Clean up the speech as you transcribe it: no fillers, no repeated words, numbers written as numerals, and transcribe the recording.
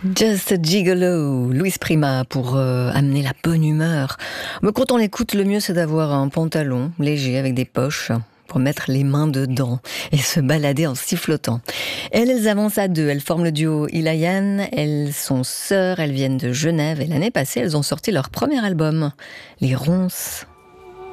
Just a Gigolo, Luis Prima, pour amener la bonne humeur. Mais quand on l'écoute, le mieux c'est d'avoir un pantalon léger avec des poches pour mettre les mains dedans et se balader en sifflotant. Elles avancent à deux, elles forment le duo Ilayan, elles sont sœurs, elles viennent de Genève et l'année passée elles ont sorti leur premier album, Les Ronces.